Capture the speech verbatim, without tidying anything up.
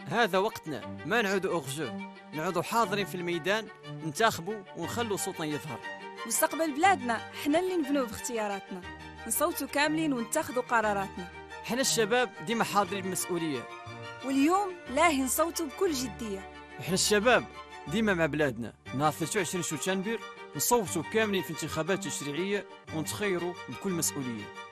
هذا وقتنا، ما نعودوا أغجو، نعودوا حاضرين في الميدان، ننتخبوا ونخلوا صوتنا يظهر. مستقبل بلادنا حنا اللي نبنوه باختياراتنا، نصوتوا كاملين ونتخذوا قراراتنا. حنا الشباب ديما حاضرين بمسؤولية، واليوم لاهي نصوتوا بكل جدية. وحنا الشباب ديما مع بلادنا. نهار ثلاثة وعشرين شتنبر نصوتوا كاملين في انتخابات تشريعية ونتخيروا بكل مسؤولية.